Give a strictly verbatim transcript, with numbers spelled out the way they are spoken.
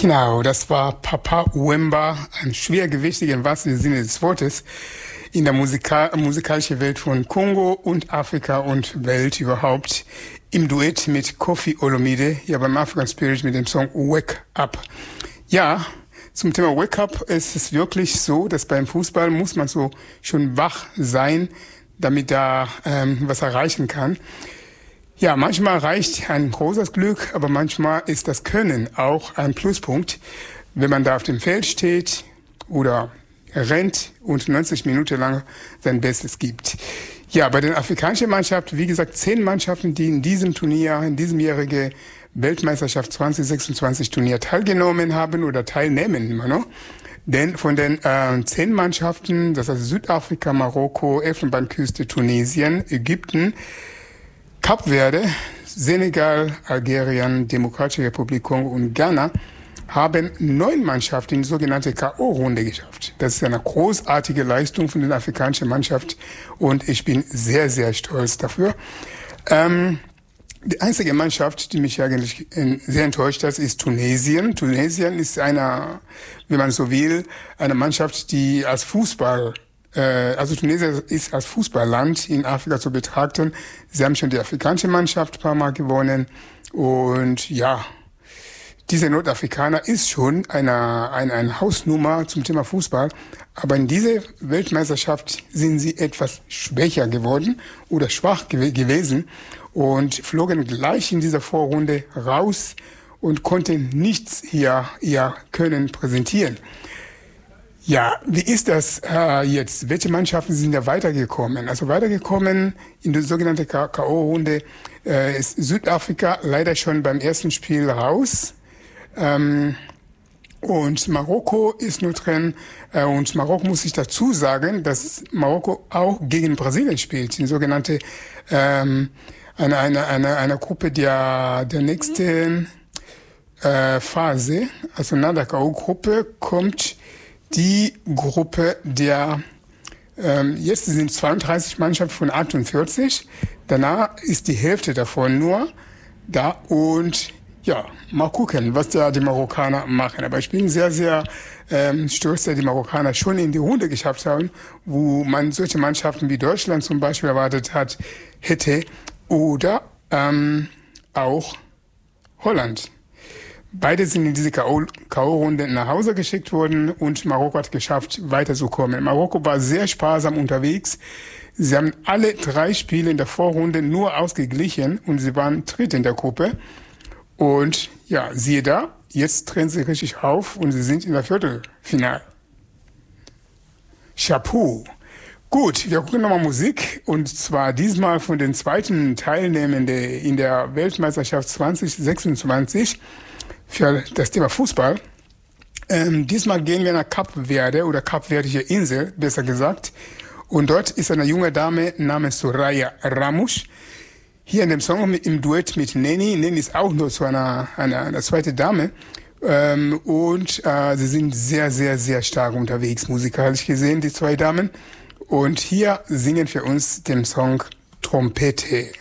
Genau, das war Papa Wemba, ein Schwergewichtiger im wahrsten Sinne des Wortes in der Musika musikalischen Welt von Kongo und Afrika und Welt überhaupt, im Duett mit Koffi Olomide, ja beim African Spirit mit dem Song Wake Up. Ja, zum Thema Wake Up ist es wirklich so, dass beim Fußball muss man so schon wach sein, damit da ähm, was erreichen kann. Ja, manchmal reicht ein großes Glück, aber manchmal ist das Können auch ein Pluspunkt, wenn man da auf dem Feld steht oder rennt und neunzig Minuten lang sein Bestes gibt. Ja, bei den afrikanischen Mannschaften, wie gesagt, zehn Mannschaften, die in diesem Turnier, in diesem jährigen Weltmeisterschaft zwanzig sechsundzwanzig Turnier teilgenommen haben oder teilnehmen immer noch. Denn von den äh, zehn Mannschaften, das heißt Südafrika, Marokko, Elfenbeinküste, Tunesien, Ägypten, Kap Verde, Senegal, Algerien, Demokratische Republik Kongo und Ghana haben neun Mannschaften in die sogenannte K O-Runde geschafft. Das ist eine großartige Leistung von der afrikanischen Mannschaft und ich bin sehr, sehr stolz dafür. Ähm, die einzige Mannschaft, die mich eigentlich sehr enttäuscht hat, ist Tunesien. Tunesien ist eine, wenn man so will, eine Mannschaft, die als Fußball Also Tunesien ist als Fußballland in Afrika zu betrachten. Sie haben schon die afrikanische Mannschaft ein paar Mal gewonnen. Und ja, dieser Nordafrikaner ist schon eine, eine, eine Hausnummer zum Thema Fußball. Aber in dieser Weltmeisterschaft sind sie etwas schwächer geworden oder schwach gew- gewesen und flogen gleich in dieser Vorrunde raus und konnten nichts hier, ihr Können präsentieren. Ja, wie ist das äh, jetzt? Welche Mannschaften sind da weitergekommen? Also weitergekommen in die sogenannte K O-Runde äh, ist Südafrika leider schon beim ersten Spiel raus. Ähm, und Marokko ist nur drin. Äh, und Marokko muss ich dazu sagen, dass Marokko auch gegen Brasilien spielt. Die sogenannte ähm, eine, eine, eine, eine Gruppe der, der nächsten äh, Phase, also nach der K O-Gruppe kommt die Gruppe der, ähm, jetzt sind zweiunddreißig Mannschaften von achtundvierzig, danach ist die Hälfte davon nur da und ja, mal gucken, was da die Marokkaner machen. Aber ich bin sehr, sehr ähm, stolz, dass die Marokkaner schon in die Runde geschafft haben, wo man solche Mannschaften wie Deutschland zum Beispiel erwartet hat, hätte oder ähm, auch Holland. Beide sind in diese K O-Runde nach Hause geschickt worden und Marokko hat geschafft, weiterzukommen. Marokko war sehr sparsam unterwegs. Sie haben alle drei Spiele in der Vorrunde nur ausgeglichen und sie waren dritt in der Gruppe. Und ja, siehe da, jetzt drehen sie richtig auf und sie sind in der Viertelfinale. Chapeau. Gut, wir gucken nochmal Musik und zwar diesmal von den zweiten Teilnehmenden in der Weltmeisterschaft zwanzig sechsundzwanzig. Für das Thema Fußball. Ähm, diesmal gehen wir nach Kap Verde oder Kapverdische Insel, besser gesagt. Und dort ist eine junge Dame namens Soraya Ramos. Hier in dem Song mit, im Duett mit Neni. Neni ist auch nur so eine, eine, eine zweite Dame. Ähm, und äh, sie sind sehr, sehr, sehr stark unterwegs, musikalisch gesehen, die zwei Damen. Und hier singen für uns den Song Trompete.